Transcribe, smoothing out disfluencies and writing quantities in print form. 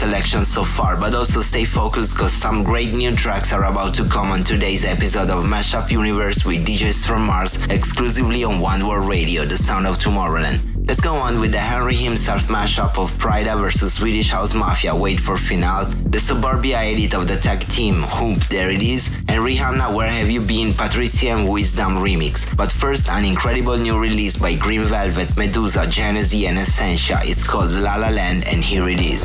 selection so far, but also stay focused because some great new tracks are about to come on today's episode of Mashup Universe with DJs from Mars, exclusively on One World Radio, the sound of Tomorrowland. Let's go on with the Henry himself mashup of Prida vs Swedish House Mafia, Wait for Final, the Suburbia edit of the tag team, Hoop, There It Is, and Rihanna, Where Have You Been, Patricia and Wisdom remix. But first, an incredible new release by Green Velvet, Medusa, Genesee and Essentia. It's called La La Land, and here it is.